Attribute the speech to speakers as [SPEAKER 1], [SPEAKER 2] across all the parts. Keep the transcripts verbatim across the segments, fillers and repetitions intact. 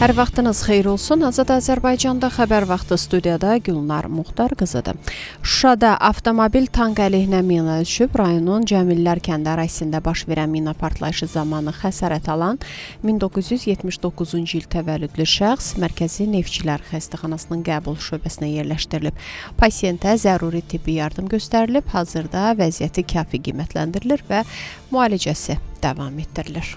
[SPEAKER 1] Hər vaxtınız xeyir olsun. Azad Azərbaycanda xəbər vaxtı studiyada Gülnar Muxtar qızıdır. Şuşada avtomobil tank əleyhinə mina düşüb, rayonun Cəmillər kəndi ərazisində baş verən mina partlayışı zamanı xəsarət alan min doqquz yüz yetmiş doqquzuncu il təvəllüdlü şəxs Mərkəzi Neftçilər Xəstəxanasının qəbul şöbəsinə yerləşdirilib. Pasiyentə zəruri tibbi yardım göstərilib, hazırda vəziyyəti kafi qiymətləndirilir və müalicəsi davam etdirilir.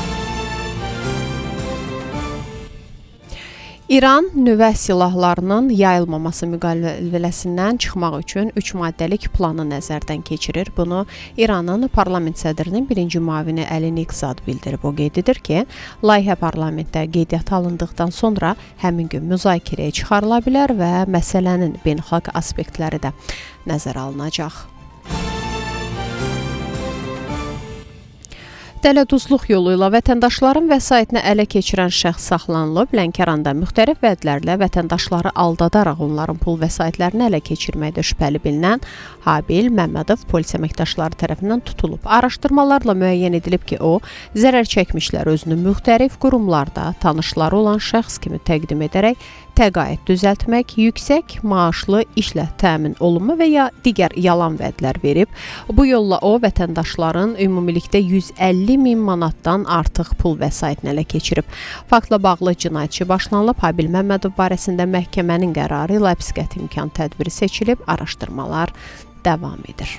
[SPEAKER 1] İran nüvə silahlarının yayılmaması müqaviləsindən çıxmaq üçün üç maddəlik planı nəzərdən keçirir. Bunu İranın parlament sədrinin birinci müavini Əli Niqzad bildirib. O qeyd edir ki, layihə parlamentdə qeydiyyata alındıqdan sonra həmin gün müzakirəyə çıxarıla bilər və məsələnin beynəlxalq aspektləri də nəzərə alınacaq. Dələduzluq yolu ilə vətəndaşların vəsaitini ələ keçirən şəxs saxlanılıb. Lənkəranda müxtəlif vədlərlə vətəndaşları aldadaraq onların pul vəsaitlərini ələ keçirməkdə şübhəli bilinən Habil Məmmədov polis əməkdaşları tərəfindən tutulub. Araşdırmalarla müəyyən edilib ki, o, zərər çəkmişlər özünü müxtəlif qurumlarda tanışları olan şəxs kimi təqdim edərək təqaüd düzəltmək, yüksək maaşlı işlə təmin olunma və ya digər yalan vədlər verib. Bu yolla o, vətəndaşların ümumilikdə yüz əlli min manatdan artıq pul vəsaitini ələ keçirib. Faktla bağlı cinayətçi başlanılıb. Habil Məmmədov barəsində məhkəmənin qərarı ilə həbs qəti imkan tədbiri seçilib. Araşdırmalar davam edir.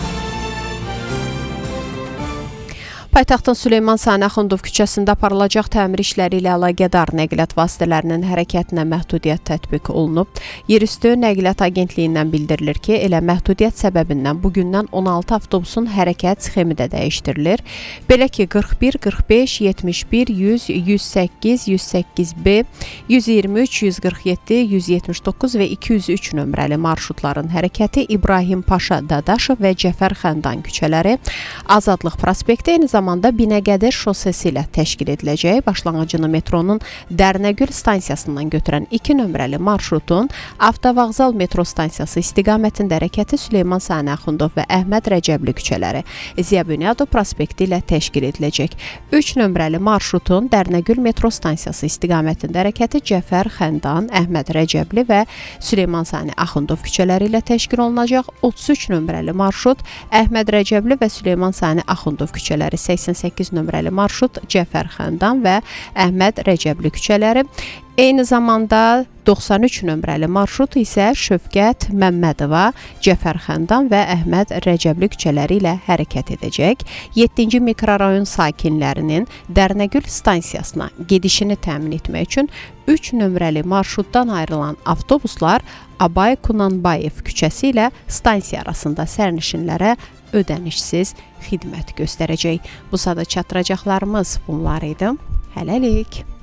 [SPEAKER 1] Paytaxtın Süleyman Sani Axundov küçəsində aparılacaq təmir işləri ilə əlaqədar nəqliyyat vasitələrinin hərəkətinə məhdudiyyət tətbiq olunub. Yerüstü Nəqliyyat Agentliyindən bildirilir ki, elə məhdudiyyət səbəbindən bugündən on altı avtobusun hərəkət sxemi də dəyişdirilir. Belə ki, qırx bir, qırx beş, yetmiş bir, yüz, yüz səkkiz, yüz səkkiz B, yüz iyirmi üç, yüz qırx yeddi, yüz yetmiş doqquz və iki yüz üç nömrəli marşrutların hərəkəti İbrahim Paşa Dadaşov və Cəfər Xəndan küçələri, Azadlıq prospekti, eyni zamanda zamanda Binəqədir şosesi ilə təşkil ediləcək. Başlanğıcını metronun Dərnəgül stansiyasından götürən iki nömrəli marşrutun Avtovağzal metro stansiyası istiqamətində hərəkəti Süleyman Sani Axundov və Əhməd Rəcəbli küçələri, Ziya Bünyadov prospekti ilə təşkil ediləcək. üç nömrəli marşrutun Dərnəgül metro stansiyası istiqamətində hərəkəti Cəfər Xəndan, Əhməd Rəcəbli və Süleyman Sani Axundov küçələri ilə təşkil olunacaq. otuz üç nömrəli marşrut Əhməd Rəcəbli və Süleyman Sani Axundov küçələri, səksən səkkiz nömrəli marşrut Cəfər Xəndan və Əhməd Rəcəbli küçələri. Eyni zamanda doxsan üç nömrəli marşrut isə Şövkət Məmmədova, Cəfər Xəndan və Əhməd Rəcəbli küçələri ilə hərəkət edəcək. yeddinci mikrorayon sakinlərinin Dərnəgül stansiyasına gedişini təmin etmək üçün üç nömrəli marşrutdan ayrılan avtobuslar Abay Kunanbayev küçəsi ilə stansiya arasında sərnişinlərə ödənişsiz xidmət göstərəcək. Bu sada çatdıracaqlarımız bunlar idi. Hələlik.